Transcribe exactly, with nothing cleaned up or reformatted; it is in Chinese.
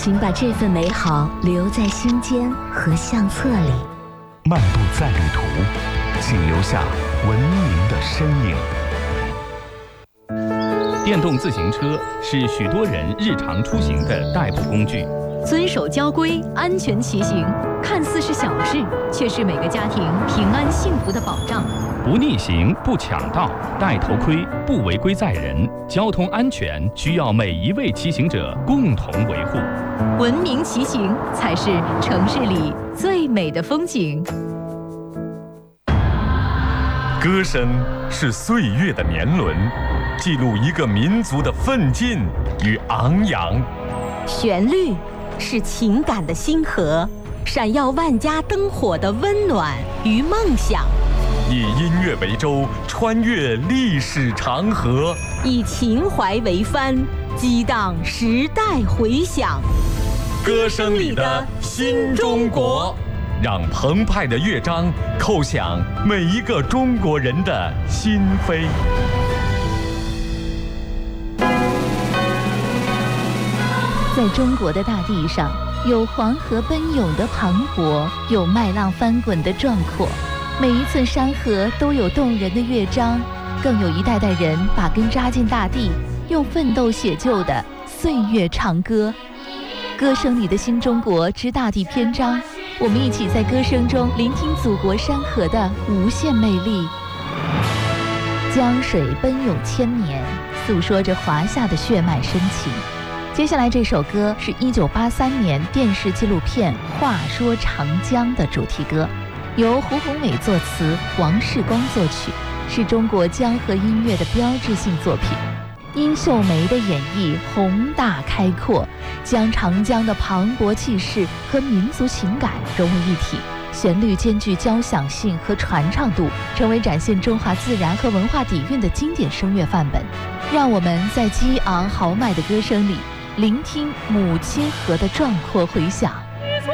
请把这份美好留在心间和相册里。 漫步在旅途，请留下文明的身影。 电动自行车是许多人日常出行的代步工具。 遵守交规，安全骑行，看似是小事，却是每个家庭平安幸福的保障。 不逆行，不抢道，戴头盔，不违规载人，交通安全需要每一位骑行者共同维护。 文明骑行才是城市里最美的风景。 歌声是岁月的年轮，记录一个民族的奋进与昂扬。 旋律是情感的星河，闪耀万家灯火的温暖与梦想。 以音乐为舟，穿越历史长河； 以情怀为帆，激荡时代回响。 歌声里的新中国，让澎湃的乐章叩响每一个中国人的心扉。 在中国的大地上，有黄河奔涌的磅礴，有麦浪翻滚的壮阔。每一寸山河都有动人的乐章，更有一代代人把根扎进大地，用奋斗写就的岁月长歌。歌声里的新中国之大地篇章，我们一起在歌声中聆听祖国山河的无限魅力。江水奔涌千年，诉说着华夏的血脉深情。接下来这首歌是一九八三年电视纪录片《话说长江》的主题歌，由胡宏伟作词，王世光作曲，是中国江河音乐的标志性作品。殷秀梅的演绎宏大开阔，将长江的磅礴气势和民族情感融为一体，旋律兼具交响性和传唱度，成为展现中华自然和文化底蕴的经典声乐范本。让我们在激昂豪迈的歌声里聆听母亲河的壮阔回响。 你从